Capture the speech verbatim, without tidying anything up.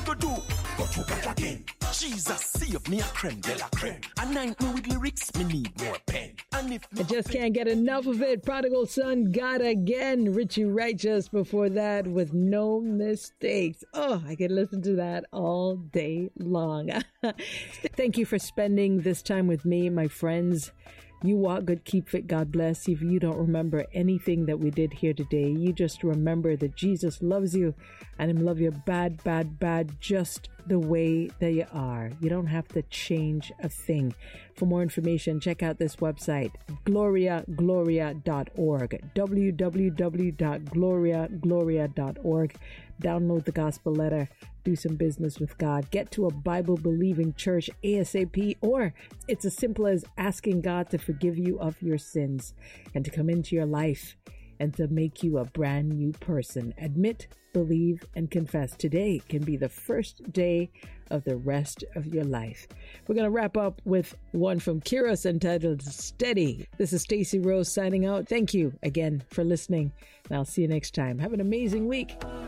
go do? But you back again. Jesus, save me a creme de la creme. And I know with lyrics, me need more pen. And if I just can't get enough of it. Prodigal Son, God Again. Richie Righteous before that with No Mistakes. Oh, I could listen to that all day long. Thank you for spending this time with me, my friends. You walk good, keep fit, God bless. If you don't remember anything that we did here today, you just remember that Jesus loves you and Him love you bad, bad, bad, just the way that you are. You don't have to change a thing. For more information, check out this website, gloria gloria dot org, w w w dot gloria gloria dot org. Download the gospel letter, do some business with God, get to a Bible-believing church ASAP, or it's as simple as asking God to forgive you of your sins and to come into your life and to make you a brand new person. Admit, believe, and confess. Today can be the first day of the rest of your life. We're going to wrap up with one from Kyros entitled Steady. This is Stacey Rose signing out. Thank you again for listening, and I'll see you next time. Have an amazing week.